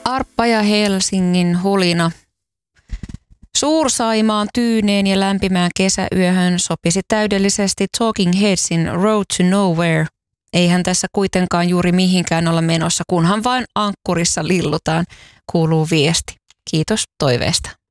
Arppa ja Helsingin hulina. Suur-Saimaan tyyneen ja lämpimään kesäyöhön sopisi täydellisesti Talking Headsin Road to Nowhere. Eihän tässä kuitenkaan juuri mihinkään olla menossa, kunhan vain ankkurissa lillutaan, kuuluu viesti. Kiitos toiveesta.